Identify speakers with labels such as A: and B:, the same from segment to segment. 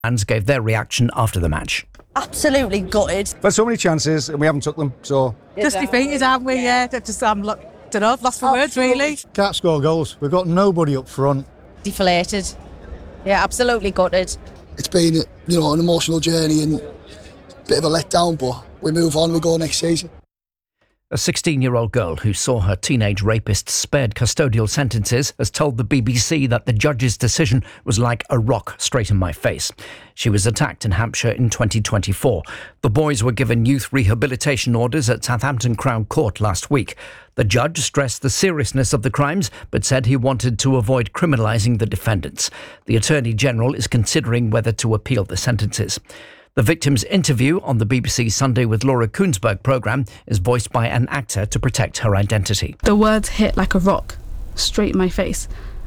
A: Fans gave their reaction after the match.
B: Absolutely gutted.
C: There's so many chances and we haven't took them, so...
B: Just defeated, haven't we? Yeah, just, don't know, I've lost for words, really.
C: Can't score goals. We've got nobody up front.
B: Deflated. Yeah, absolutely gutted.
D: It's been, an emotional journey and a bit of a letdown, but we move on, we go next season.
A: A 16-year-old girl who saw her teenage rapist spared custodial sentences has told the BBC that the judge's decision was like a rock straight in my face. She was attacked in Hampshire in 2024. The boys were given youth rehabilitation orders at Southampton Crown Court last week. The judge stressed the seriousness of the crimes, but said he wanted to avoid criminalising the defendants. The Attorney General is considering whether to appeal the sentences. The victim's interview on the BBC Sunday with Laura Koonsberg programme is voiced by an actor to protect her identity.
E: The words hit like a rock, straight in my face.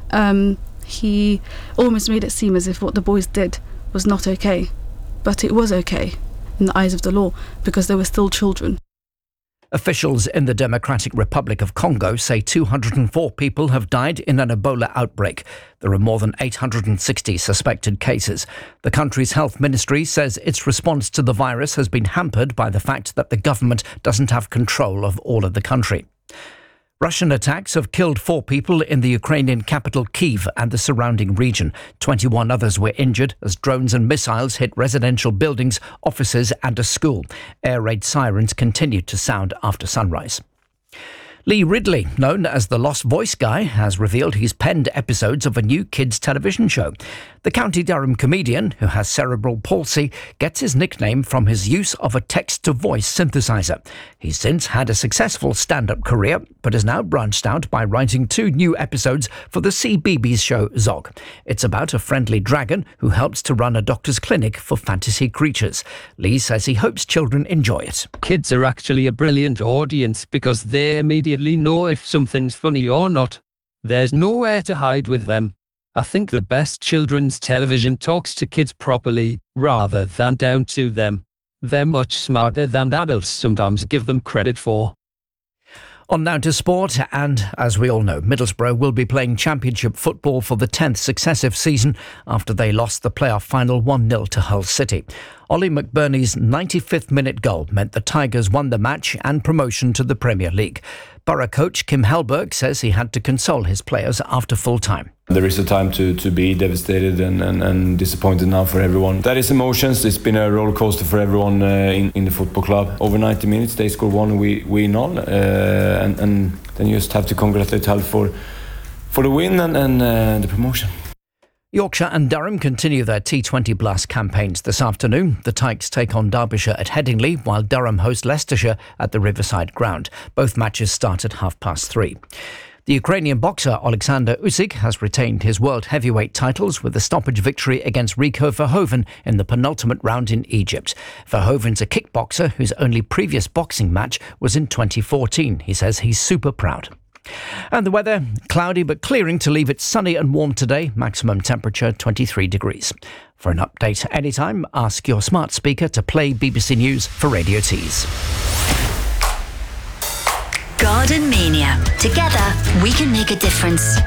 E: He almost made it seem as if what the boys did was not okay. But it was okay in the eyes of the law because they were still children.
A: Officials in the Democratic Republic of Congo say 204 people have died in an Ebola outbreak. There are more than 860 suspected cases. The country's health ministry says its response to the virus has been hampered by the fact that the government doesn't have control of all of the country. Russian attacks have killed 4 people in the Ukrainian capital Kyiv and the surrounding region. 21 others were injured as drones and missiles hit residential buildings, offices and a school. Air raid sirens continued to sound after sunrise. Lee Ridley, known as the Lost Voice Guy, has revealed he's penned episodes of a new kids' television show. The County Durham comedian, who has cerebral palsy, gets his nickname from his use of a text-to-voice synthesizer. He's since had a successful stand-up career, but has now branched out by writing 2 new episodes for the CBeebies show Zog. It's about a friendly dragon who helps to run a doctor's clinic for fantasy creatures. Lee says he hopes children enjoy it.
F: Kids are actually a brilliant audience because they immediately know if something's funny or not. There's nowhere to hide with them. I think the best children's television talks to kids properly, rather than down to them. They're much smarter than adults sometimes give them credit for.
A: On now to sport, and as we all know, Middlesbrough will be playing Championship football for the 10th successive season after they lost the playoff final 1-0 to Hull City. Ollie McBurney's 95th minute goal meant the Tigers won the match and promotion to the Premier League. Borough coach Kim Hellberg says he had to console his players after full time.
G: There is a time to be devastated and disappointed now for everyone. That is emotions. It's been a roller coaster for everyone in the football club. Over 90 minutes they score 1, we none, and then you just have to congratulate Hull for the win and the promotion.
A: Yorkshire and Durham continue their T20 Blast campaigns this afternoon. The Tykes take on Derbyshire at Headingley, while Durham host Leicestershire at the Riverside Ground. Both matches start at 3:30. The Ukrainian boxer Alexander Usyk has retained his world heavyweight titles with a stoppage victory against Rico Verhoeven in the penultimate round in Egypt. Verhoeven's a kickboxer whose only previous boxing match was in 2014. He says he's super proud. And the weather, cloudy but clearing to leave it sunny and warm today. Maximum temperature 23 degrees. For an update anytime, ask your smart speaker to play BBC News for Radio Tees.
H: Garden Mania. Together, we can make a difference.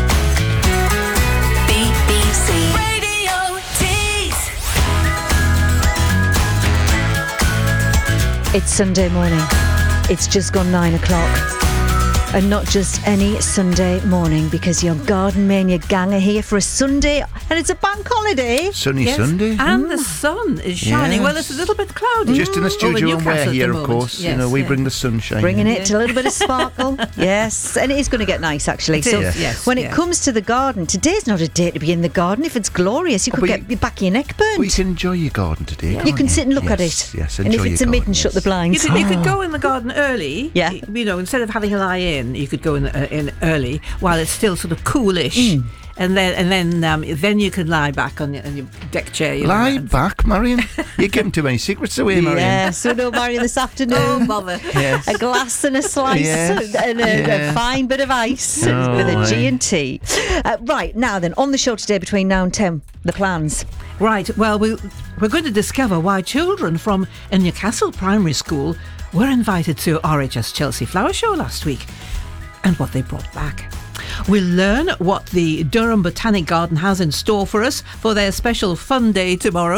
H: BBC Radio Tees.
I: It's Sunday morning. It's just gone 9 o'clock. And not just any Sunday morning, because your Garden Mania gang are here for a Sunday, and it's a bank holiday.
J: Sunny Sunday.
K: And the sun is shining. Yes. Well, it's a little bit cloudy.
J: Just in the studio, and we're here, of course.
K: Yes,
J: we bring the sunshine.
I: Bringing it to a little bit of sparkle. Yes, and it is going to get nice, actually. When it comes to the garden, today's not a day to be in the garden. If it's glorious, you could get your back of your neck burnt.
J: Well, you can enjoy your garden today.
I: Yeah. You can sit and look at it.
J: Yes,
I: and if it's a mid and shut the blinds.
K: You could go in the garden early.
I: Yeah.
K: Instead of having a lie in, you could go in early while it's still sort of coolish. And then you can lie back on your deck chair.
J: Lie back, Marion? You're giving too many secrets away, Marion.
I: Yeah, so no, Marion, this afternoon.
K: Oh, bother.
J: Yes.
I: A glass and a slice and a fine bit of ice with a G&T. Right, now then, on the show today between now and 10, the plans.
K: Right, well, we're going to discover why children from a Newcastle primary school were invited to RHS Chelsea Flower Show last week and what they brought back. We'll learn what the Durham Botanic Garden has in store for us for their special fun day tomorrow.